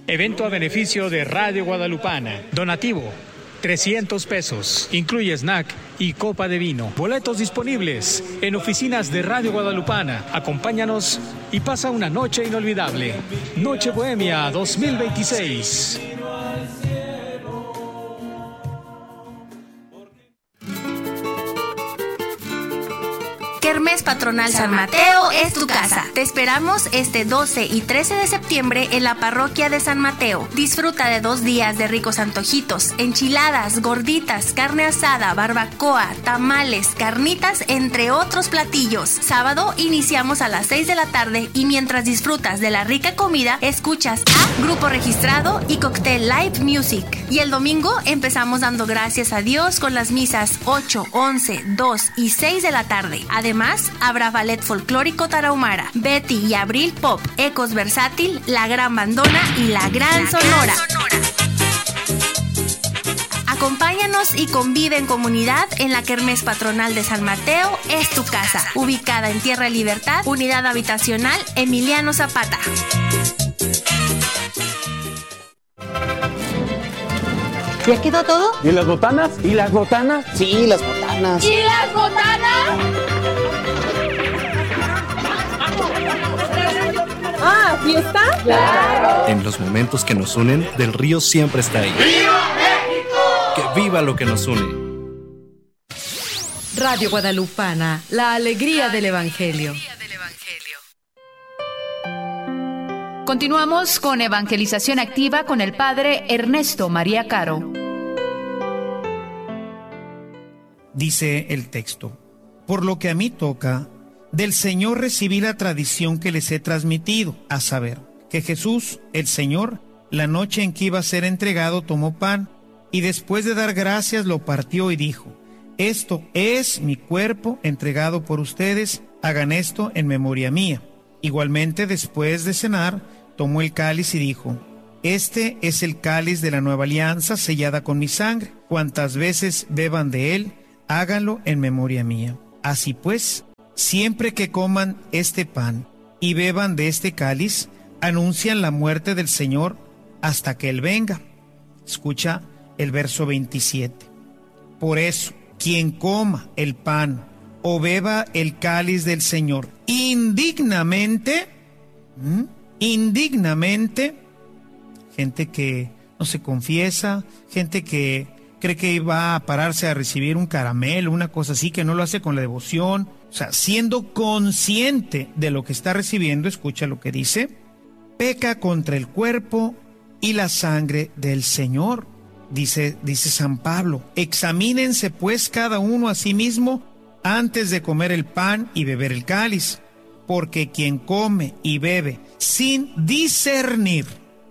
Evento a beneficio de Radio Guadalupana. Donativo, 300 pesos. Incluye snack y copa de vino. Boletos disponibles en oficinas de Radio Guadalupana. Acompáñanos y pasa una noche inolvidable. Noche Bohemia 2026. Kermés Patronal San Mateo es tu casa. Te esperamos este 12 y 13 de septiembre en la parroquia de San Mateo. Disfruta de 2 días de ricos antojitos, enchiladas, gorditas, carne asada, barbacoa, tamales, carnitas, entre otros platillos. Sábado iniciamos a las 6 de la tarde y mientras disfrutas de la rica comida, escuchas a Grupo Registrado y Cocktail Live Music. Y el domingo empezamos dando gracias a Dios con las misas 8, 11, 2 y 6 de la tarde. Además, habrá ballet folclórico tarahumara, Betty y Abril Pop, Ecos Versátil, La Gran Bandona y La Gran Sonora. Acompáñanos y convive en comunidad en la Kermés Patronal de San Mateo es tu casa, ubicada en Tierra Libertad, Unidad Habitacional Emiliano Zapata. ¿Ya quedó todo? ¿Y las botanas? ¿Y las botanas? Sí, las botanas. ¿Y las botanas? Ah, ¿fiesta? ¡Claro! En los momentos que nos unen, Del Río siempre está ahí. ¡Viva México! ¡Que viva lo que nos une! Radio Guadalupana, la alegría del Evangelio. Continuamos con evangelización activa con el Padre Ernesto María Caro. Dice el texto: por lo que a mí toca, del Señor recibí la tradición que les he transmitido, a saber, que Jesús, el Señor, la noche en que iba a ser entregado, tomó pan, y después de dar gracias lo partió y dijo: esto es mi cuerpo entregado por ustedes, hagan esto en memoria mía. Igualmente, después de cenar, tomó el cáliz y dijo: este es el cáliz de la nueva alianza sellada con mi sangre. Cuantas veces beban de él, háganlo en memoria mía. Así pues, siempre que coman este pan y beban de este cáliz, anuncian la muerte del Señor hasta que Él venga. Escucha el verso 27. Por eso, quien coma el pan o beba el cáliz del Señor indignamente, gente que no se confiesa, gente que cree que va a pararse a recibir un caramelo, una cosa así, que no lo hace con la devoción, o sea, siendo consciente de lo que está recibiendo, escucha lo que dice: peca contra el cuerpo y la sangre del Señor. Dice San Pablo: examínense pues cada uno a sí mismo antes de comer el pan y beber el cáliz, porque quien come y bebe sin discernir,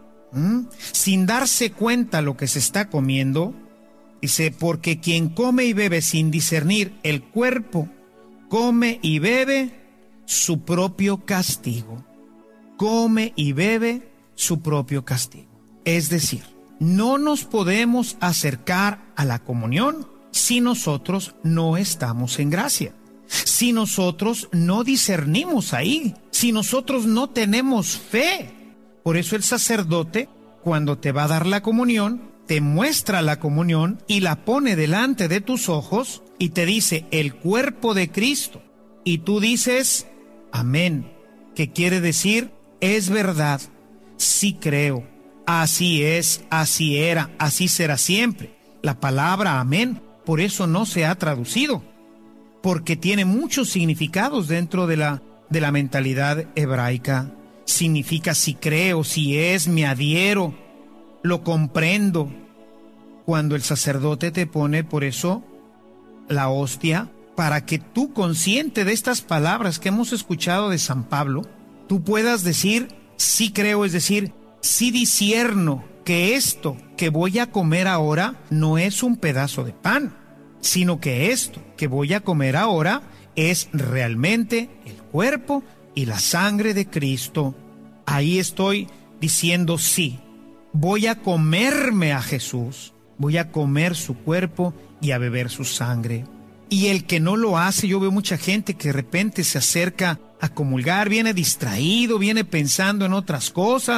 sin darse cuenta lo que se está comiendo, dice, porque quien come y bebe sin discernir el cuerpo, come y bebe su propio castigo. Come y bebe su propio castigo. Es decir, no nos podemos acercar a la comunión si nosotros no estamos en gracia, si nosotros no discernimos ahí, si nosotros no tenemos fe. Por eso el sacerdote, cuando te va a dar la comunión, te muestra la comunión y la pone delante de tus ojos y te dice: el cuerpo de Cristo. Y tú dices: amén, que quiere decir: es verdad, sí creo, así es, así era, así será siempre. La palabra amén, por eso no se ha traducido, porque tiene muchos significados dentro de la mentalidad hebraica. Significa sí creo, sí es, me adhiero, lo comprendo. Cuando el sacerdote te pone, por eso, la hostia, para que tú, consciente de estas palabras que hemos escuchado de San Pablo, tú puedas decir sí creo, es decir, sí discierno que esto que voy a comer ahora no es un pedazo de pan, sino que esto que voy a comer ahora es realmente el cuerpo y la sangre de Cristo. Ahí estoy diciendo sí, voy a comerme a Jesús, voy a comer su cuerpo y a beber su sangre. Y el que no lo hace, yo veo mucha gente que de repente se acerca a comulgar, viene distraído, viene pensando en otras cosas,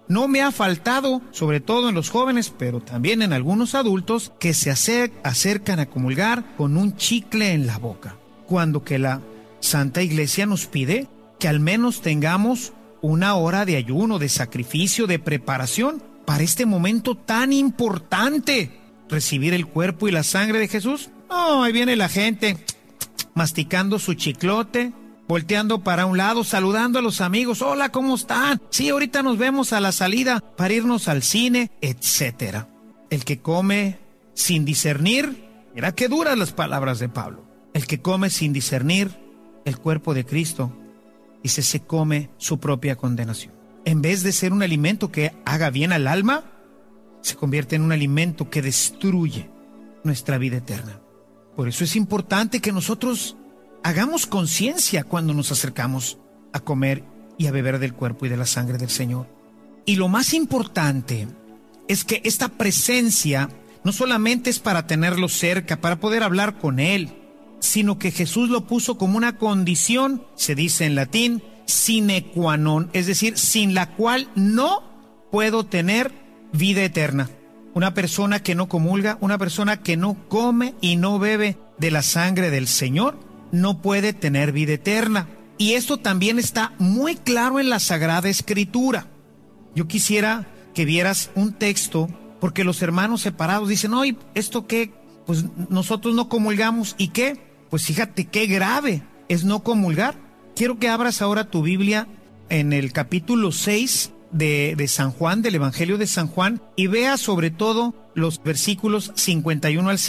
No me ha faltado, sobre todo en los jóvenes, pero también en algunos adultos, que se acercan a comulgar con un chicle en la boca, cuando que la Santa Iglesia nos pide que al menos tengamos una hora de ayuno, de sacrificio, de preparación para este momento tan importante, recibir el cuerpo y la sangre de Jesús. No, ahí viene la gente masticando su chiclote, volteando para un lado, saludando a los amigos. Hola, ¿cómo están? Sí, ahorita nos vemos a la salida para irnos al cine, etc. El que come sin discernir, mira qué duras las palabras de Pablo. El que come sin discernir el cuerpo de Cristo, dice, se come su propia condenación. En vez de ser un alimento que haga bien al alma, se convierte en un alimento que destruye nuestra vida eterna. Por eso es importante que nosotros hagamos conciencia cuando nos acercamos a comer y a beber del cuerpo y de la sangre del Señor. Y lo más importante es que esta presencia no solamente es para tenerlo cerca, para poder hablar con Él, sino que Jesús lo puso como una condición, se dice en latín, sine qua non, es decir, sin la cual no puedo tener vida eterna. Una persona que no comulga, una persona que no come y no bebe de la sangre del Señor, no puede tener vida eterna. Y esto también está muy claro en la Sagrada Escritura. Yo quisiera que vieras un texto, porque los hermanos separados dicen, oye, ¿esto qué? Pues nosotros no comulgamos. ¿Y qué? Pues fíjate qué grave es no comulgar. Quiero que abras ahora tu Biblia en el capítulo 6 de San Juan, del Evangelio de San Juan, y veas sobre todo los versículos 51 al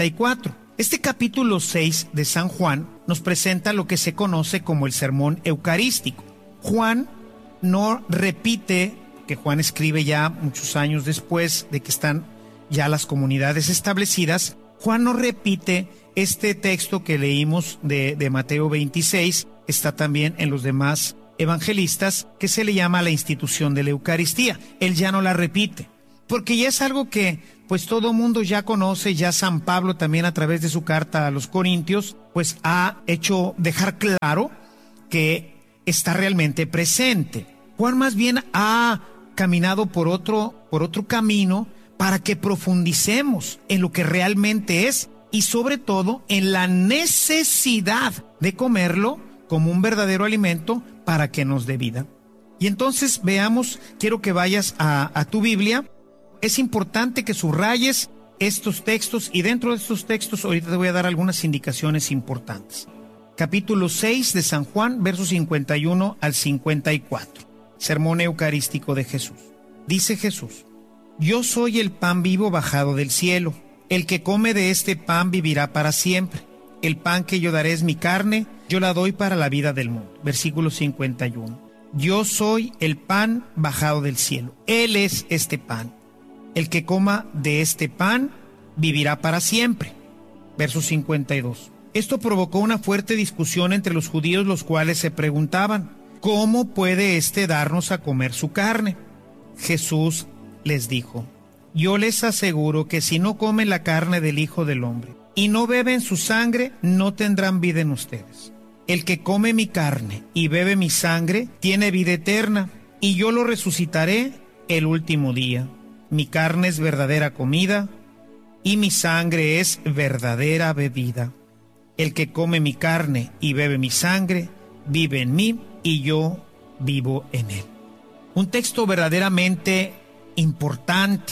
54. Este capítulo 6 de San Juan nos presenta lo que se conoce como el sermón eucarístico. Juan no repite, que Juan escribe ya muchos años después de que están ya las comunidades establecidas, Juan no repite este texto que leímos de Mateo 26, está también en los demás evangelistas, que se le llama la institución de la Eucaristía. Él ya no la repite, porque ya es algo que pues todo mundo ya conoce. Ya San Pablo también, a través de su carta a los Corintios, pues ha hecho dejar claro que está realmente presente. Juan más bien ha caminado por otro camino para que profundicemos en lo que realmente es y sobre todo en la necesidad de comerlo como un verdadero alimento para que nos dé vida. Y entonces veamos, quiero que vayas a tu Biblia. Es importante que subrayes estos textos, y dentro de estos textos ahorita te voy a dar algunas indicaciones importantes. Capítulo 6 de San Juan, versos 51 al 54. Sermón eucarístico de Jesús. Dice Jesús: yo soy el pan vivo bajado del cielo. El que come de este pan vivirá para siempre. El pan que yo daré es mi carne, yo la doy para la vida del mundo. Versículo 51. Yo soy el pan bajado del cielo. Él es este pan. El que coma de este pan vivirá para siempre. Verso 52. Esto provocó una fuerte discusión entre los judíos, los cuales se preguntaban, ¿cómo puede éste darnos a comer su carne? Jesús les dijo: yo les aseguro que si no comen la carne del Hijo del Hombre y no beben su sangre, no tendrán vida en ustedes. El que come mi carne y bebe mi sangre tiene vida eterna, y yo lo resucitaré el último día. Mi carne es verdadera comida y mi sangre es verdadera bebida. El que come mi carne y bebe mi sangre vive en mí y yo vivo en él. Un texto verdaderamente importante.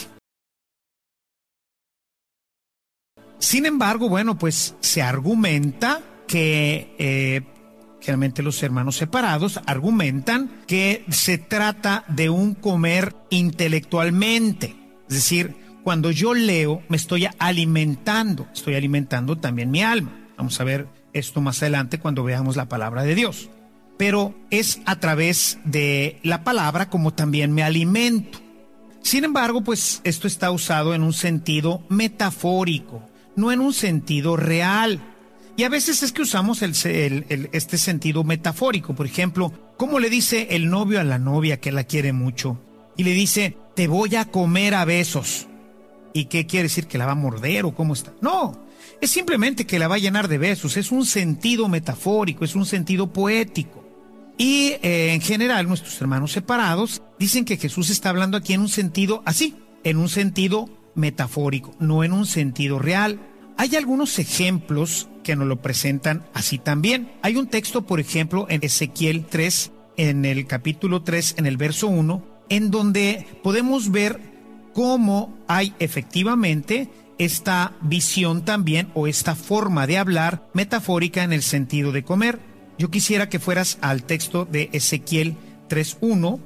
Sin embargo, bueno, pues se argumenta que generalmente los hermanos separados argumentan que se trata de un comer intelectualmente. Es decir, cuando yo leo, me estoy alimentando también mi alma. Vamos a ver esto más adelante cuando veamos la palabra de Dios. Pero es a través de la palabra como también me alimento. Sin embargo, pues esto está usado en un sentido metafórico, no en un sentido real. Y a veces es que usamos este sentido metafórico. Por ejemplo, ¿cómo le dice el novio a la novia que la quiere mucho? Y le dice, te voy a comer a besos. ¿Y qué quiere decir? ¿Que la va a morder o cómo está? No, es simplemente que la va a llenar de besos. Es un sentido metafórico, es un sentido poético. Y en general nuestros hermanos separados dicen que Jesús está hablando aquí en un sentido así, en un sentido metafórico, no en un sentido real. Hay algunos ejemplos que nos lo presentan así también. Hay un texto, por ejemplo, en Ezequiel 3, en el capítulo 3, en el verso 1, en donde podemos ver cómo hay efectivamente esta visión también, o esta forma de hablar metafórica en el sentido de comer. Yo quisiera que fueras al texto de Ezequiel 3:1.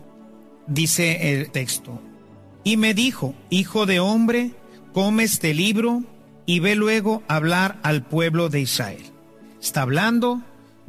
Dice el texto: y me dijo, hijo de hombre, come este libro y ve luego hablar al pueblo de Israel. Está hablando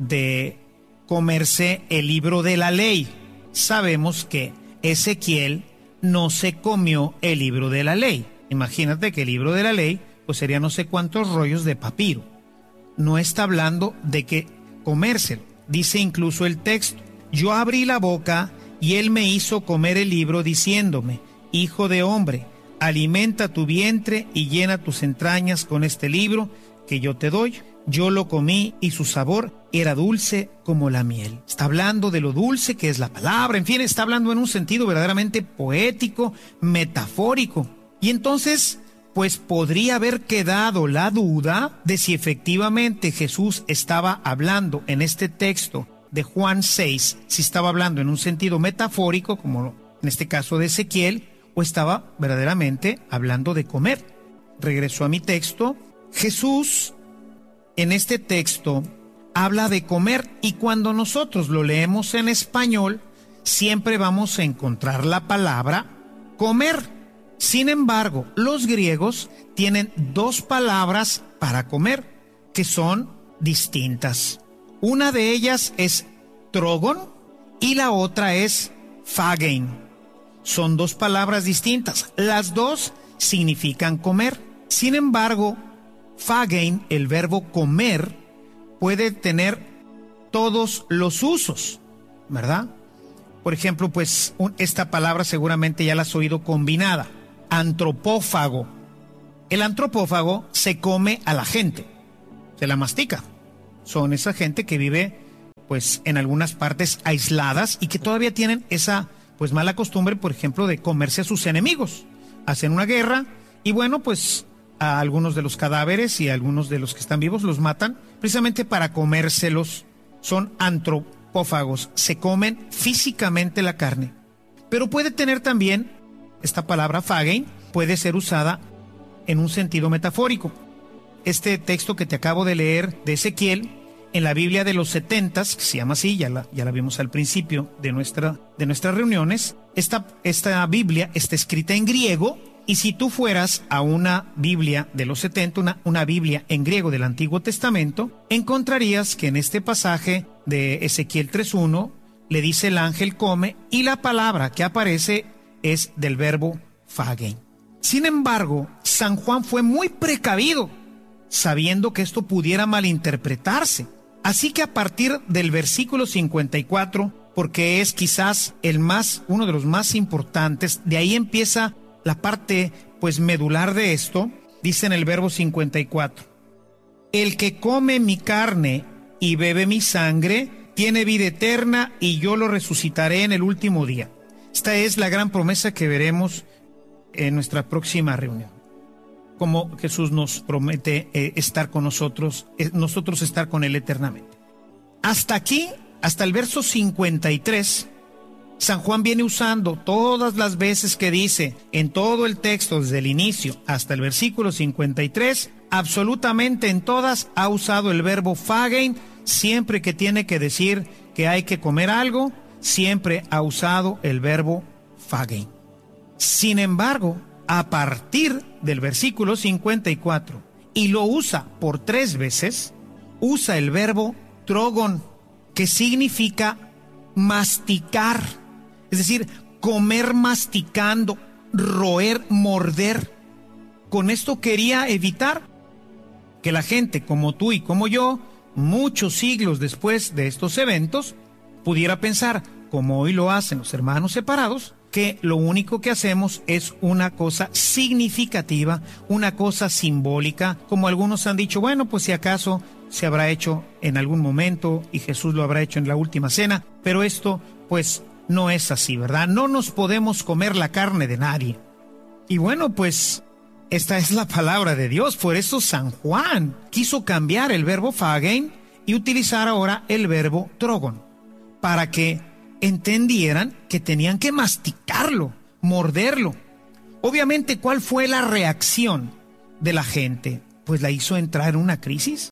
de comerse el libro de la ley. Sabemos que Ezequiel no se comió el libro de la ley. Imagínate que el libro de la ley pues sería no sé cuántos rollos de papiro. No está hablando de que comérselo. Dice incluso el texto: yo abrí la boca y él me hizo comer el libro diciéndome, hijo de hombre, alimenta tu vientre y llena tus entrañas con este libro que yo te doy. Yo lo comí y su sabor era dulce como la miel. Está hablando de lo dulce que es la palabra. En fin, está hablando en un sentido verdaderamente poético, metafórico. Y entonces, pues podría haber quedado la duda de si efectivamente Jesús estaba hablando en este texto de Juan 6, si estaba hablando en un sentido metafórico, como en este caso de Ezequiel, o estaba verdaderamente hablando de comer. Regreso a mi texto. Jesús en este texto habla de comer, y cuando nosotros lo leemos en español, siempre vamos a encontrar la palabra comer. Sin embargo, los griegos tienen dos palabras para comer que son distintas. Una de ellas es trogon y la otra es phagein. Son dos palabras distintas. Las dos significan comer. Sin embargo, phagein, el verbo comer, puede tener todos los usos, ¿verdad? Por ejemplo, pues esta palabra seguramente ya la has oído combinada. Antropófago. El antropófago se come a la gente, se la mastica. Son esa gente que vive pues en algunas partes aisladas y que todavía tienen esa pues mala costumbre, por ejemplo, de comerse a sus enemigos. Hacen una guerra y bueno, pues a algunos de los cadáveres y a algunos de los que están vivos los matan precisamente para comérselos. Son antropófagos, se comen físicamente la carne. Pero puede tener también, esta palabra phagein puede ser usada en un sentido metafórico. Este texto que te acabo de leer de Ezequiel, en la Biblia de los 70, que se llama así, ya la vimos al principio de nuestras reuniones, esta Biblia está escrita en griego, y si tú fueras a una Biblia de los 70, una Biblia en griego del Antiguo Testamento, encontrarías que en este pasaje de Ezequiel 3:1 le dice el ángel come, y la palabra que aparece es del verbo phagein. Sin embargo, San Juan fue muy precavido, sabiendo que esto pudiera malinterpretarse. Así que a partir del versículo 54, porque es quizás uno de los más importantes, de ahí empieza la parte pues medular de esto. Dice en el verbo 54: el que come mi carne y bebe mi sangre tiene vida eterna, y yo lo resucitaré en el último día. Esta es la gran promesa que veremos en nuestra próxima reunión. Como Jesús nos promete estar con nosotros estar con Él eternamente. Hasta aquí, hasta el verso 53, San Juan viene usando todas las veces que dice en todo el texto, desde el inicio hasta el versículo 53, absolutamente en todas ha usado el verbo phagein. Siempre que tiene que decir que hay que comer algo, siempre ha usado el verbo phagein. Sin embargo, a partir del versículo 54, y lo usa por 3 veces, usa el verbo trogon, que significa masticar, es decir, comer masticando, roer, morder. Con esto quería evitar que la gente como tú y como yo, muchos siglos después de estos eventos, pudiera pensar, como hoy lo hacen los hermanos separados, que lo único que hacemos es una cosa significativa, una cosa simbólica, como algunos han dicho, bueno, pues si acaso se habrá hecho en algún momento y Jesús lo habrá hecho en la última cena, pero esto pues no es así, ¿verdad? No nos podemos comer la carne de nadie. Y bueno, pues esta es la palabra de Dios. Por eso San Juan quiso cambiar el verbo phagein y utilizar ahora el verbo trogon, para que entendieran que tenían que masticarlo, morderlo. Obviamente, ¿cuál fue la reacción de la gente? Pues la hizo entrar en una crisis.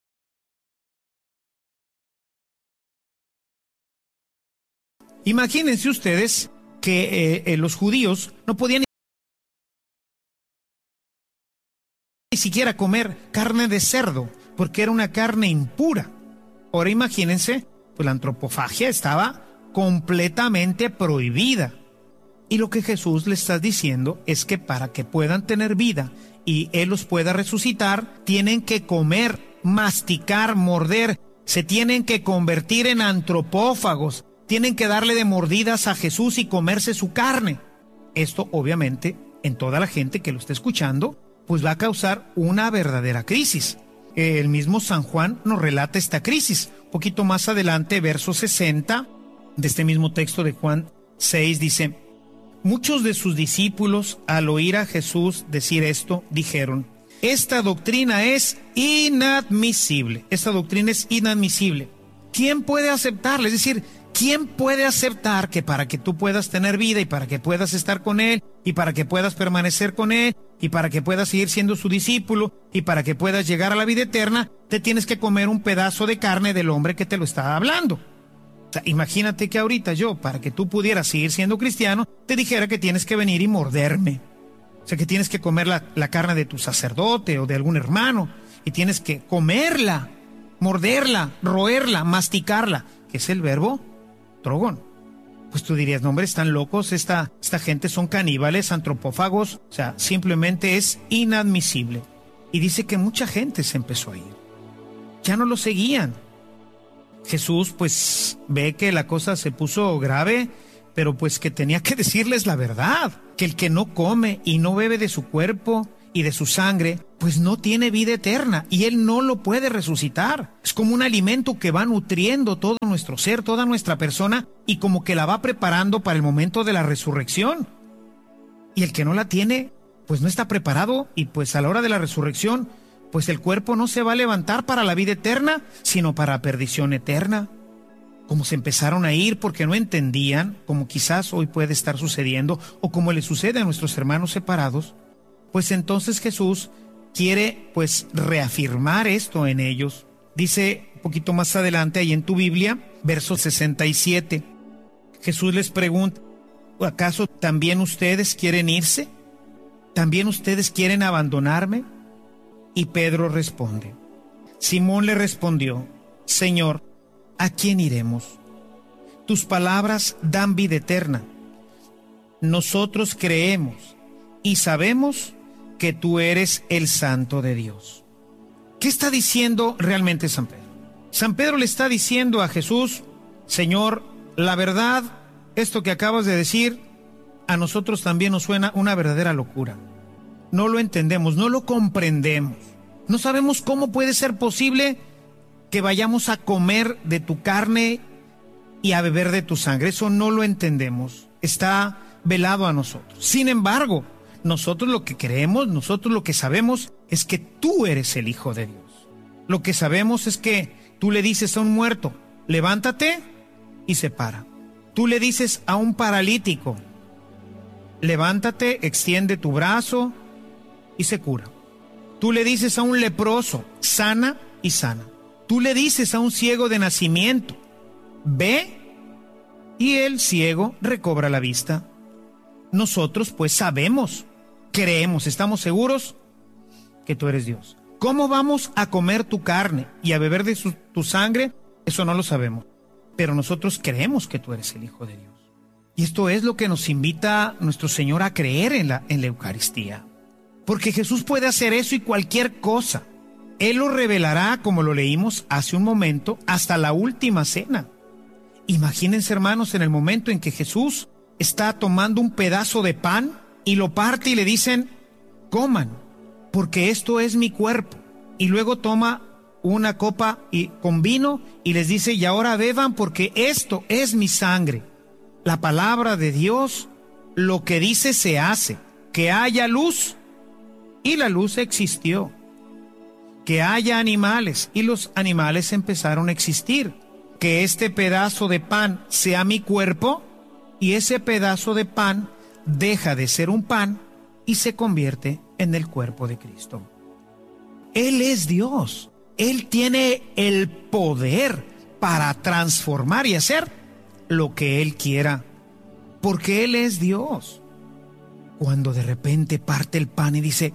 Imagínense ustedes que los judíos no podían ni siquiera comer carne de cerdo, porque era una carne impura. Ahora imagínense, pues la antropofagia estaba completamente prohibida. Y lo que Jesús le está diciendo es que para que puedan tener vida y Él los pueda resucitar, tienen que comer, masticar, morder, se tienen que convertir en antropófagos, tienen que darle de mordidas a Jesús y comerse su carne. Esto obviamente en toda la gente que lo está escuchando, pues va a causar una verdadera crisis. El mismo San Juan nos relata esta crisis. Un poquito más adelante, verso 60 de este mismo texto de Juan 6 dice: muchos de sus discípulos, al oír a Jesús decir esto, dijeron: esta doctrina es inadmisible. Esta doctrina es inadmisible. ¿Quién puede aceptarla? Es decir, ¿quién puede aceptar que para que tú puedas tener vida y para que puedas estar con Él y para que puedas permanecer con Él y para que puedas seguir siendo su discípulo y para que puedas llegar a la vida eterna, te tienes que comer un pedazo de carne del hombre que te lo está hablando? O sea, imagínate que ahorita yo, para que tú pudieras seguir siendo cristiano, te dijera que tienes que venir y morderme. O sea, que tienes que comer la carne de tu sacerdote o de algún hermano y tienes que comerla, morderla, roerla, masticarla, que es el verbo trogon. Pues tú dirías, no hombre, están locos, esta gente son caníbales, antropófagos. O sea, simplemente es inadmisible. Y dice que mucha gente se empezó a ir. Ya no lo seguían. Jesús pues ve que la cosa se puso grave, pero pues que tenía que decirles la verdad, que el que no come y no bebe de su cuerpo y de su sangre, pues no tiene vida eterna y Él no lo puede resucitar. Es como un alimento que va nutriendo todo nuestro ser, toda nuestra persona, y como que la va preparando para el momento de la resurrección. Y el que no la tiene, pues no está preparado, y pues a la hora de la resurrección, pues el cuerpo no se va a levantar para la vida eterna, sino para perdición eterna. Como se empezaron a ir porque no entendían, como quizás hoy puede estar sucediendo, o como le sucede a nuestros hermanos separados, pues entonces Jesús quiere pues reafirmar esto en ellos. Dice un poquito más adelante ahí en tu Biblia, verso 67, Jesús les pregunta: ¿acaso también ustedes quieren irse? ¿También ustedes quieren abandonarme? Y Pedro responde. Simón le respondió: Señor, ¿a quién iremos? Tus palabras dan vida eterna. Nosotros creemos y sabemos que tú eres el Santo de Dios. ¿Qué está diciendo realmente San Pedro? San Pedro le está diciendo a Jesús: Señor, la verdad, esto que acabas de decir, a nosotros también nos suena una verdadera locura. No lo entendemos, no lo comprendemos. No sabemos cómo puede ser posible que vayamos a comer de tu carne y a beber de tu sangre. Eso no lo entendemos. Está velado a nosotros. Sin embargo, nosotros lo que creemos, nosotros lo que sabemos es que tú eres el Hijo de Dios. Lo que sabemos es que tú le dices a un muerto: levántate, y se para. Tú le dices a un paralítico: levántate, extiende tu brazo, y se cura. Tú le dices a un leproso: sana, y sana. Tú le dices a un ciego de nacimiento: ve, y el ciego recobra la vista. Nosotros pues sabemos, creemos, estamos seguros que tú eres Dios. ¿Cómo vamos a comer tu carne y a beber de tu sangre? Eso no lo sabemos. Pero nosotros creemos que tú eres el Hijo de Dios. Y esto es lo que nos invita nuestro Señor a creer en la Eucaristía. Porque Jesús puede hacer eso y cualquier cosa. Él lo revelará, como lo leímos hace un momento, hasta la última cena. Imagínense, hermanos, en el momento en que Jesús está tomando un pedazo de pan y lo parte y le dicen: coman, porque esto es mi cuerpo. Y luego toma una copa con vino y les dice: y ahora beban, porque esto es mi sangre, la palabra de Dios, lo que dice se hace. Que haya luz, y la luz existió. Que haya animales, y los animales empezaron a existir. Que este pedazo de pan sea mi cuerpo, y ese pedazo de pan deja de ser un pan y se convierte en el cuerpo de Cristo. Él es Dios. Él tiene el poder para transformar y hacer lo que Él quiera, porque Él es Dios. Cuando de repente parte el pan y dice: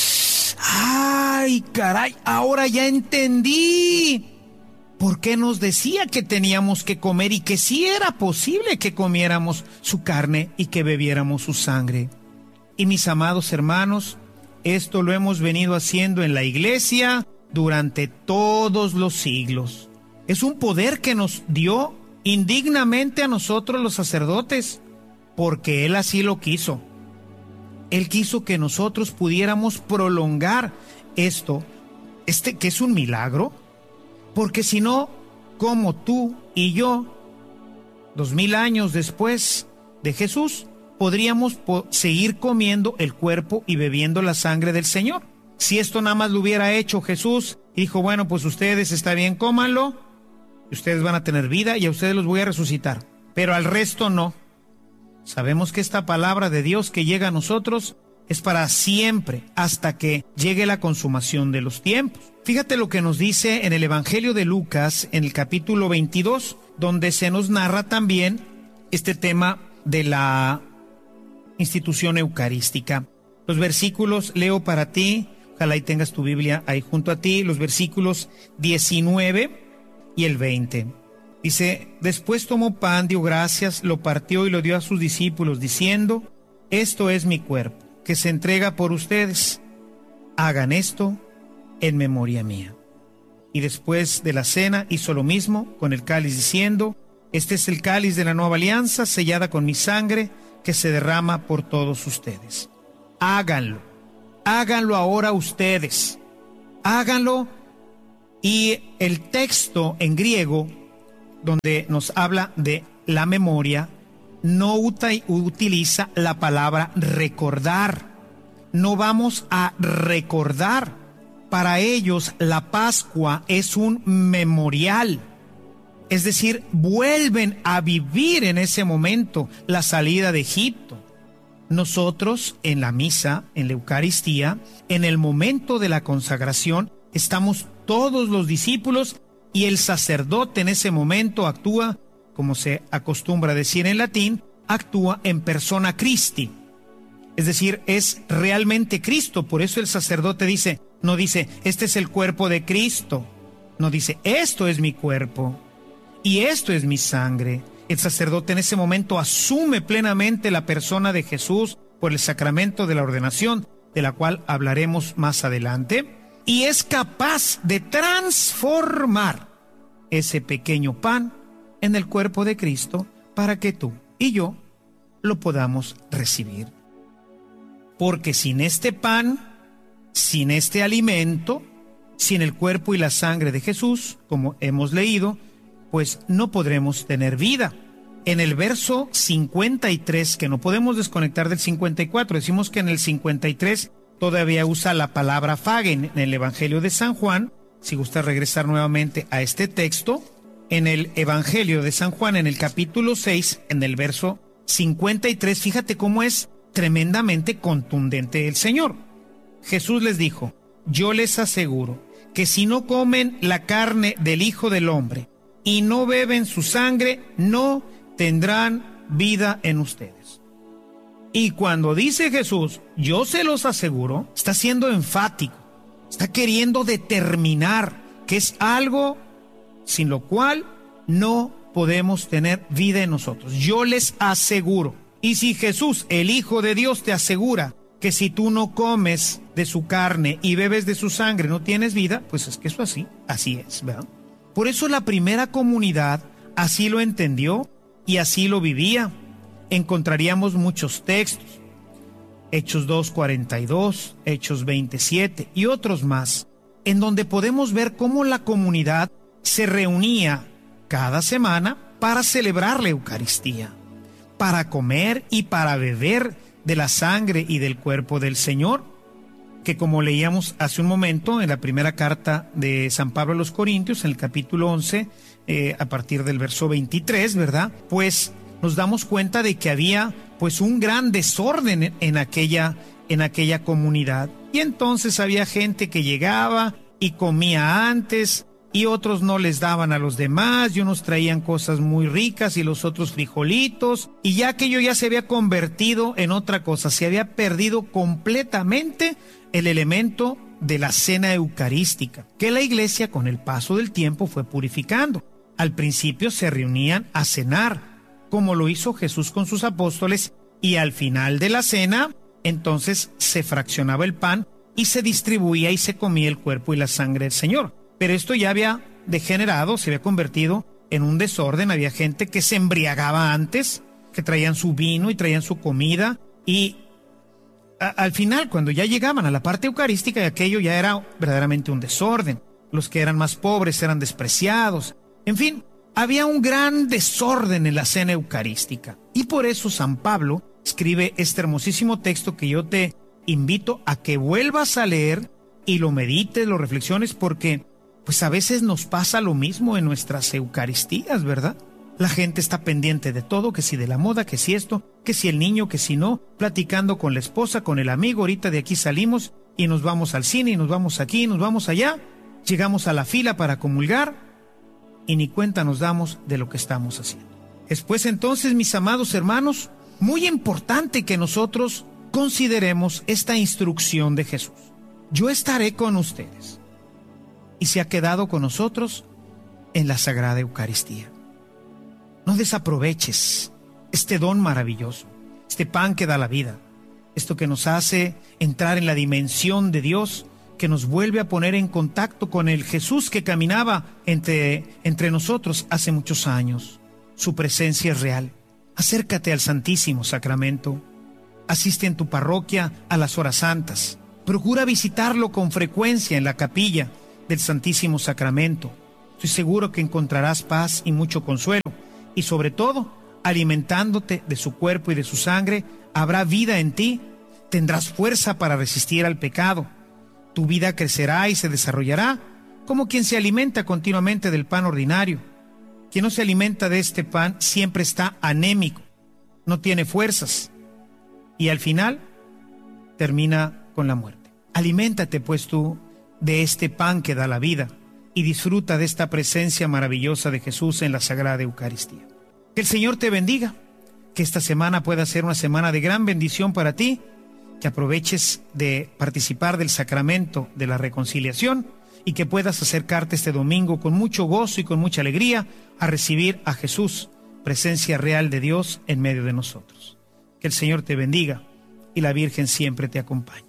¡ay, caray! Ahora ya entendí por qué nos decía que teníamos que comer y que sí era posible que comiéramos su carne y que bebiéramos su sangre. Y mis amados hermanos, esto lo hemos venido haciendo en la iglesia durante todos los siglos. Es un poder que nos dio indignamente a nosotros los sacerdotes, porque Él así lo quiso. Él quiso que nosotros pudiéramos prolongar esto, que es un milagro, porque si no, ¿cómo tú y yo, 2000 años después de Jesús, podríamos seguir comiendo el cuerpo y bebiendo la sangre del Señor? Si esto nada más lo hubiera hecho Jesús, dijo: bueno, pues ustedes está bien, cómanlo, y ustedes van a tener vida y a ustedes los voy a resucitar, pero al resto no. Sabemos que esta palabra de Dios que llega a nosotros es para siempre, hasta que llegue la consumación de los tiempos. Fíjate lo que nos dice en el Evangelio de Lucas, en el capítulo 22, donde se nos narra también este tema de la institución eucarística. Los versículos leo para ti, ojalá y tengas tu Biblia ahí junto a ti, los versículos 19 y el 20. Dice: después tomó pan, dio gracias, lo partió y lo dio a sus discípulos, diciendo: esto es mi cuerpo, que se entrega por ustedes. Hagan esto en memoria mía. Y después de la cena hizo lo mismo con el cáliz, diciendo: este es el cáliz de la nueva alianza, sellada con mi sangre, que se derrama por todos ustedes. Háganlo. Háganlo ahora ustedes. Háganlo. Y el texto en griego, donde nos habla de la memoria, no utiliza la palabra recordar. No vamos a recordar. Para ellos la Pascua es un memorial. Es decir, vuelven a vivir en ese momento la salida de Egipto. Nosotros en la misa, en la Eucaristía, en el momento de la consagración, estamos todos los discípulos y el sacerdote en ese momento actúa, como se acostumbra decir en latín, actúa en persona Christi. Es decir, es realmente Cristo. Por eso el sacerdote no dice, este es el cuerpo de Cristo. No dice, esto es mi cuerpo y esto es mi sangre. El sacerdote en ese momento asume plenamente la persona de Jesús por el sacramento de la ordenación, de la cual hablaremos más adelante, y es capaz de transformar ese pequeño pan en el cuerpo de Cristo para que tú y yo lo podamos recibir. Porque sin este pan, sin este alimento, sin el cuerpo y la sangre de Jesús, como hemos leído, pues no podremos tener vida. En el verso 53, que no podemos desconectar del 54, decimos que en el 53 todavía usa la palabra phagen en el Evangelio de San Juan. Si gusta regresar nuevamente a este texto, en el Evangelio de San Juan, en el capítulo 6, en el verso 53, fíjate cómo es tremendamente contundente el Señor. Jesús les dijo: yo les aseguro que si no comen la carne del Hijo del Hombre y no beben su sangre, no tendrán vida en ustedes. Y cuando dice Jesús, yo se los aseguro, está siendo enfático, está queriendo determinar que es algo sin lo cual no podemos tener vida en nosotros. Yo les aseguro. Y si Jesús, el Hijo de Dios, te asegura que si tú no comes de su carne y bebes de su sangre no tienes vida, pues es que eso así es, ¿verdad? Por eso la primera comunidad así lo entendió y así lo vivía. Encontraríamos muchos textos, Hechos 2:42, Hechos 27 y otros más, en donde podemos ver cómo la comunidad se reunía cada semana para celebrar la Eucaristía. para comer y para beber de la sangre y del cuerpo del Señor, que como leíamos hace un momento en la primera carta de San Pablo a los Corintios, en el capítulo 11, a partir del verso 23, ¿verdad? Pues nos damos cuenta de que había pues un gran desorden en aquella comunidad. Y entonces había gente que llegaba y comía antes, y otros no les daban a los demás, y unos traían cosas muy ricas y los otros frijolitos, y ya aquello ya se había convertido en otra cosa, se había perdido completamente el elemento de la cena eucarística, que la iglesia con el paso del tiempo fue purificando. Al principio se reunían a cenar, como lo hizo Jesús con sus apóstoles, y al final de la cena, entonces se fraccionaba el pan y se distribuía y se comía el cuerpo y la sangre del Señor. Pero esto ya había degenerado, se había convertido en un desorden. Había gente que se embriagaba antes, que traían su vino y traían su comida, y al final, cuando ya llegaban a la parte eucarística, aquello ya era verdaderamente un desorden. Los que eran más pobres eran despreciados. En fin, había un gran desorden en la cena eucarística. Y por eso San Pablo escribe este hermosísimo texto que yo te invito a que vuelvas a leer y lo medites, lo reflexiones, porque pues a veces nos pasa lo mismo en nuestras eucaristías, ¿verdad? La gente está pendiente de todo, que si de la moda, que si esto, que si el niño, que si no, platicando con la esposa, con el amigo. Ahorita de aquí salimos y nos vamos al cine y nos vamos aquí y nos vamos allá. Llegamos a la fila para comulgar y ni cuenta nos damos de lo que estamos haciendo. Después entonces, mis amados hermanos, muy importante que nosotros consideremos esta instrucción de Jesús. Yo estaré con ustedes. Y se ha quedado con nosotros en la Sagrada Eucaristía. No desaproveches este don maravilloso, este pan que da la vida, esto que nos hace entrar en la dimensión de Dios, que nos vuelve a poner en contacto con el Jesús que caminaba entre nosotros hace muchos años. Su presencia es real. Acércate al Santísimo Sacramento. Asiste en tu parroquia a las horas santas. Procura visitarlo con frecuencia en la capilla del Santísimo Sacramento. Estoy seguro que encontrarás paz y mucho consuelo. Y sobre todo, alimentándote de su cuerpo y de su sangre, habrá vida en ti. Tendrás fuerza para resistir al pecado. Tu vida crecerá y se desarrollará como quien se alimenta continuamente del pan ordinario. Quien no se alimenta de este pan siempre está anémico, no tiene fuerzas y al final termina con la muerte. Aliméntate pues tú de este pan que da la vida y disfruta de esta presencia maravillosa de Jesús en la Sagrada Eucaristía. Que el Señor te bendiga, que esta semana pueda ser una semana de gran bendición para ti, que aproveches de participar del sacramento de la reconciliación y que puedas acercarte este domingo con mucho gozo y con mucha alegría a recibir a Jesús, presencia real de Dios en medio de nosotros. Que el Señor te bendiga y la Virgen siempre te acompañe.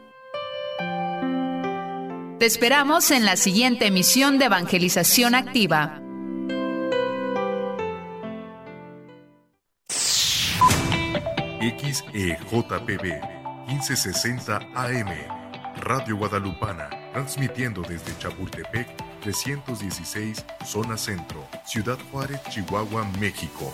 Te esperamos en la siguiente emisión de Evangelización Activa. XEJPB 1560 AM, Radio Guadalupana, transmitiendo desde Chapultepec 316, Zona Centro, Ciudad Juárez, Chihuahua, México.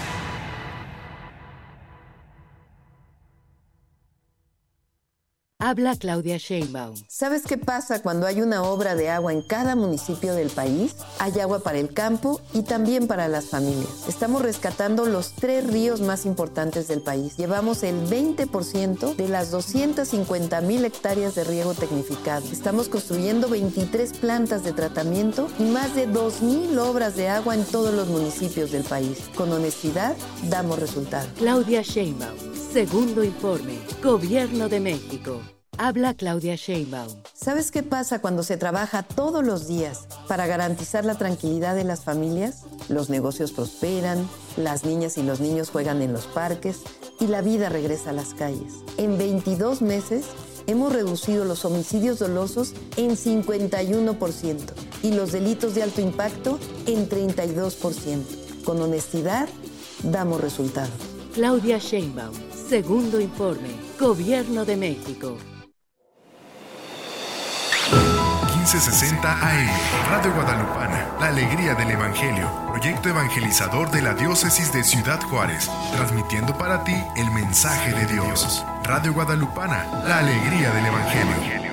Habla Claudia Sheinbaum. ¿Sabes qué pasa cuando hay una obra de agua en cada municipio del país? Hay agua para el campo y también para las familias. Estamos rescatando los 3 ríos más importantes del país. Llevamos el 20% de las 250,000 hectáreas de riego tecnificado. Estamos construyendo 23 plantas de tratamiento y más de 2,000 obras de agua en todos los municipios del país. Con honestidad, damos resultados. Claudia Sheinbaum. Segundo informe. Gobierno de México. Habla Claudia Sheinbaum. ¿Sabes qué pasa cuando se trabaja todos los días para garantizar la tranquilidad de las familias? Los negocios prosperan, las niñas y los niños juegan en los parques y la vida regresa a las calles. En 22 meses hemos reducido los homicidios dolosos en 51% y los delitos de alto impacto en 32%. Con honestidad, damos resultados. Claudia Sheinbaum. Segundo informe. Gobierno de México. 1560 AM. Radio Guadalupana, la alegría del Evangelio. Proyecto evangelizador de la Diócesis de Ciudad Juárez. Transmitiendo para ti el mensaje de Dios. Radio Guadalupana, la alegría del Evangelio.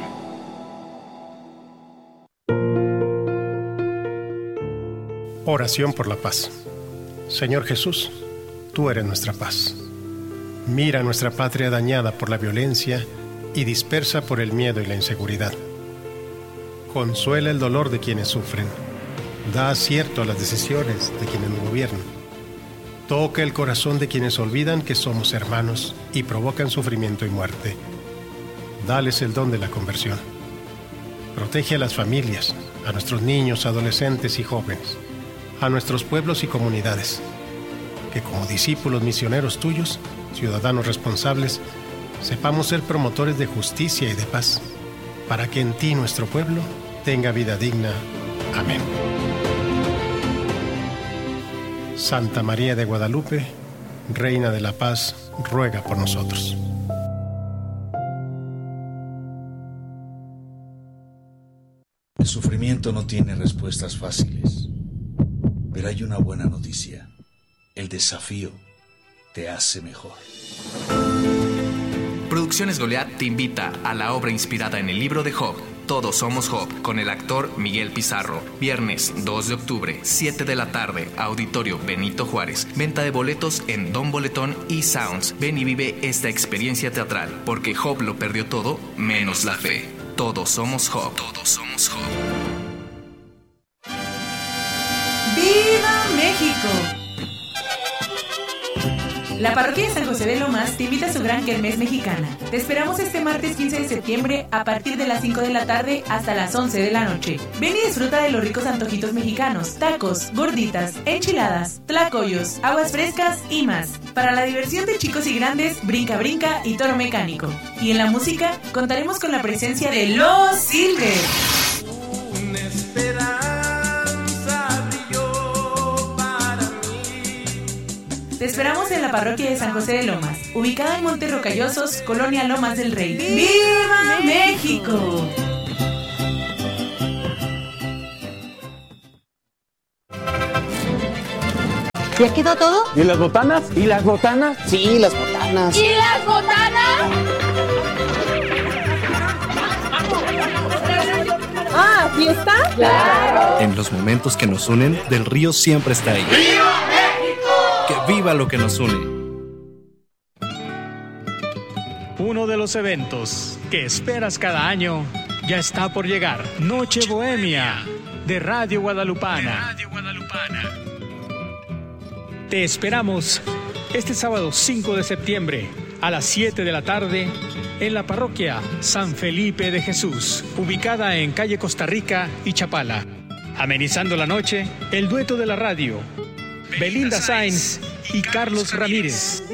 Oración por la paz. Señor Jesús, tú eres nuestra paz. Mira nuestra patria dañada por la violencia y dispersa por el miedo y la inseguridad. Consuela el dolor de quienes sufren. Da acierto a las decisiones de quienes nos gobiernan. Toca el corazón de quienes olvidan que somos hermanos y provocan sufrimiento y muerte. Dales el don de la conversión. Protege a las familias, a nuestros niños, adolescentes y jóvenes, a nuestros pueblos y comunidades, que como discípulos misioneros tuyos, ciudadanos responsables, sepamos ser promotores de justicia y de paz, para que en ti nuestro pueblo tenga vida digna. Amén. Santa María de Guadalupe, Reina de la Paz, ruega por nosotros. El sufrimiento no tiene respuestas fáciles, pero hay una buena noticia. El desafío te hace mejor. Producciones Goliat te invita a la obra inspirada en el libro de Job, Todos somos Job, con el actor Miguel Pizarro. Viernes 2 de octubre, 7 de la tarde, Auditorio Benito Juárez. Venta de boletos en Don Boletón y Sounds. Ven y vive esta experiencia teatral, porque Job lo perdió todo, menos la fe. Todos somos Job. Todos somos Job. ¡Viva México! La parroquia de San José de Lomas te invita a su gran kermés mexicana. Te esperamos este martes 15 de septiembre a partir de las 5 de la tarde hasta las 11 de la noche. Ven y disfruta de los ricos antojitos mexicanos, tacos, gorditas, enchiladas, tlacoyos, aguas frescas y más. Para la diversión de chicos y grandes, brinca brinca y toro mecánico. Y en la música contaremos con la presencia de Los Silver. Te esperamos en la parroquia de San José de Lomas, ubicada en Montes Rocallosos, Colonia Lomas del Rey. ¡Viva México! ¿Ya quedó todo? ¿Y las botanas? ¿Y las botanas? Sí, las botanas. ¿Y las botanas? Ah, ¿fiesta? ¡Claro! En los momentos que nos unen, Del Río siempre está ahí. ¡Viva México! ¡Que viva lo que nos une! Uno de los eventos que esperas cada año ya está por llegar. Noche Bohemia de Radio Guadalupana. Te esperamos este sábado 5 de septiembre a las 7 de la tarde en la parroquia San Felipe de Jesús, ubicada en calle Costa Rica y Chapala. Amenizando la noche, el dueto de la radio, Belinda Sainz y Carlos Ramírez.